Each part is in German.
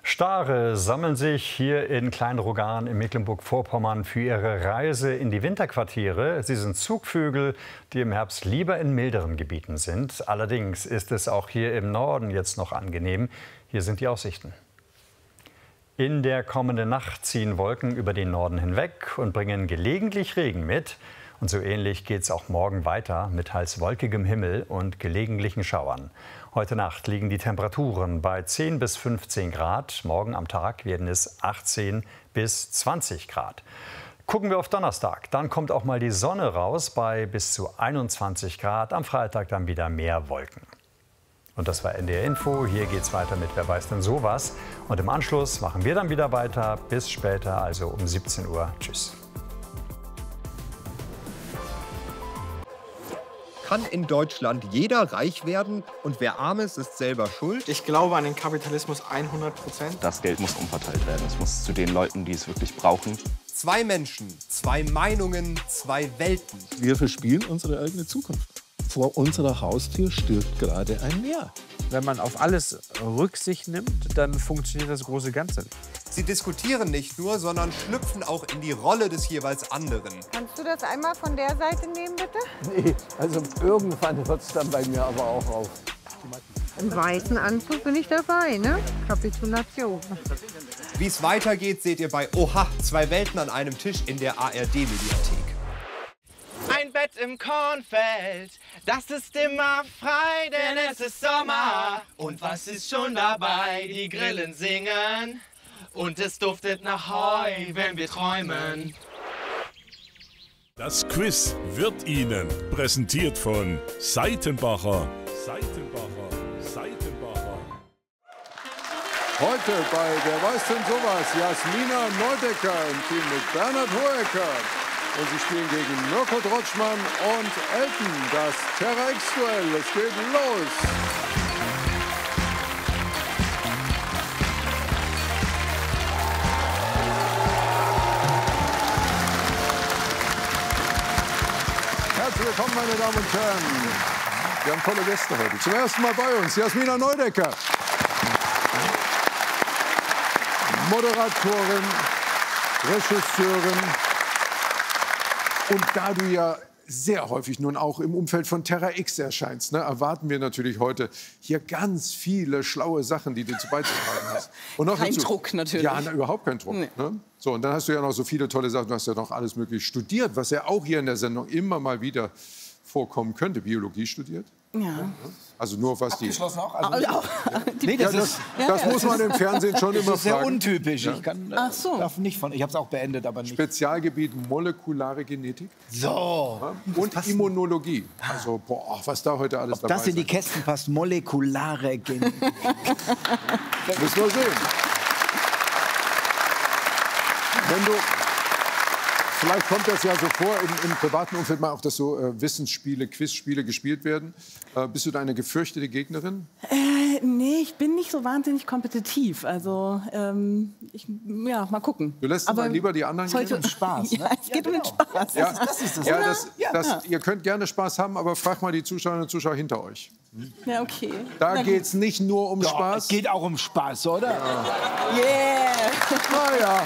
Stare sammeln sich hier in Kleinrogan in Mecklenburg-Vorpommern für ihre Reise in die Winterquartiere. Sie sind Zugvögel, die im Herbst lieber in milderen Gebieten sind. Allerdings ist es auch hier im Norden jetzt noch angenehm. Hier sind die Aussichten. In der kommenden Nacht ziehen Wolken über den Norden hinweg und bringen gelegentlich Regen mit. Und so ähnlich geht es auch morgen weiter mit teils wolkigem Himmel und gelegentlichen Schauern. Heute Nacht liegen die Temperaturen bei 10 bis 15 Grad. Morgen am Tag werden es 18 bis 20 Grad. Gucken wir auf Donnerstag. Dann kommt auch mal die Sonne raus bei bis zu 21 Grad. Am Freitag dann wieder mehr Wolken. Und das war NDR Info. Hier geht's weiter mit Wer weiß denn sowas. Und im Anschluss machen wir dann wieder weiter. Bis später, also um 17 Uhr. Tschüss. Kann in Deutschland jeder reich werden und wer arm ist, ist selber schuld? Ich glaube an den Kapitalismus 100%. Das Geld muss umverteilt werden. Es muss zu den Leuten, die es wirklich brauchen. Zwei Menschen, zwei Meinungen, zwei Welten. Wir verspielen unsere eigene Zukunft. Vor unserer Haustür stirbt gerade ein Meer. Wenn man auf alles Rücksicht nimmt, dann funktioniert das große Ganze nicht. Sie diskutieren nicht nur, sondern schlüpfen auch in die Rolle des jeweils anderen. Kannst du das einmal von der Seite nehmen, bitte? Nee, also irgendwann hört es dann bei mir aber auch auf. Im weißen Anzug bin ich dabei, ne? Kapitulation. Wie es weitergeht, seht ihr bei Oha, zwei Welten an einem Tisch in der ARD-Mediathek. Ein Bett im Kornfeld, das ist immer frei, denn es ist Sommer. Und was ist schon dabei? Die Grillen singen und es duftet nach Heu, wenn wir träumen. Das Quiz wird Ihnen präsentiert von Seitenbacher. Heute bei Wer weiß denn sowas? Jasmina Neudecker im Team mit Bernhard Hohecker. Und sie spielen gegen Mirko Drotschmann und Elton. Das Terra X-Duell. Es geht los. Herzlich willkommen, meine Damen und Herren. Wir haben tolle Gäste heute. Zum ersten Mal bei uns Jasmina Neudecker. Moderatorin, Regisseurin. Und da du ja sehr häufig nun auch im Umfeld von Terra X erscheinst, ne, erwarten wir natürlich heute hier ganz viele schlaue Sachen, die du zu beizutragen hast. Und noch kein Druck natürlich. Ja, überhaupt kein Druck. Nee. Ne? So, und dann hast du ja noch so viele tolle Sachen. Du hast ja noch alles Mögliche studiert, was ja auch hier in der Sendung immer mal wieder vorkommen könnte. Biologie studiert. Ja. Also nur was abgeschlossen auch? Nee, das muss man im Fernsehen schon immer fragen. Das ist sehr untypisch. Ja. Ich kann, Ach so. darf nicht von. Ich habe es auch beendet, aber nicht. Spezialgebiet molekulare Genetik. So. Ja, und Immunologie. Also, boah, was da heute alles dabei ist. Das in die Kästen passt. Molekulare Genetik. Müssen wir sehen. Wenn du, vielleicht kommt das ja so vor im privaten Umfeld mal auch, dass so Wissensspiele, Quizspiele gespielt werden. Bist du da eine gefürchtete Gegnerin? Nee, ich bin nicht so wahnsinnig kompetitiv. Also, ja, mal gucken. Du lässt aber lieber die anderen heute gewinnen? Spaß. Ne? Ja, es geht um den Spaß. Ja, das ist das. Ihr könnt gerne Spaß haben, aber fragt mal die Zuschauerinnen und Zuschauer hinter euch. Ja, okay. Da geht es nicht nur um Ja, Spaß. es geht auch um Spaß, oder? Ja. Yeah! Naja,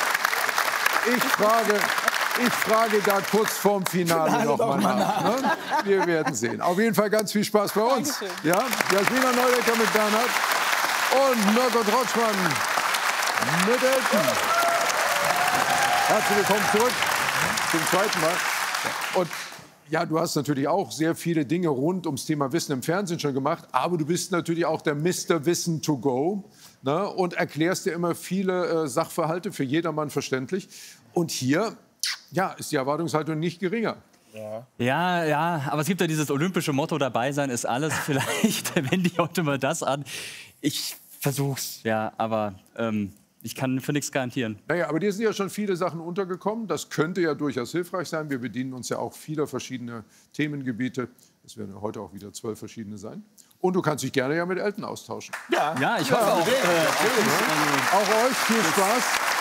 ich frage da kurz vorm Finale noch mal nach. Ne? Wir werden sehen. Auf jeden Fall ganz viel Spaß bei uns. Ja? Jasmina Neudecker mit Bernhard und Mirko Drotschmann mit Elton. Herzlich willkommen zurück zum zweiten Mal. Und ja, du hast natürlich auch sehr viele Dinge rund ums Thema Wissen im Fernsehen schon gemacht. Aber du bist natürlich auch der Mr. Wissen to go. Ne? Und erklärst dir immer viele Sachverhalte, für jedermann verständlich. Und hier ja, ist die Erwartungshaltung nicht geringer. Ja, aber es gibt ja dieses olympische Motto, dabei sein ist alles. Vielleicht wende ich heute mal das an. Ich versuch's, ja, aber ich kann für nichts garantieren. Naja, aber dir sind ja schon viele Sachen untergekommen. Das könnte ja durchaus hilfreich sein. Wir bedienen uns ja auch vieler verschiedener Themengebiete. Es werden heute auch wieder 12 verschiedene sein. Und du kannst dich gerne ja mit Elton austauschen. Ja, ich hoffe auch. Auch euch viel Spaß.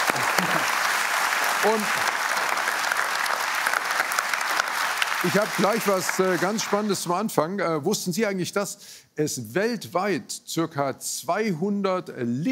Und ich habe gleich was ganz Spannendes zum Anfang. Wussten Sie eigentlich, dass es weltweit ca. 200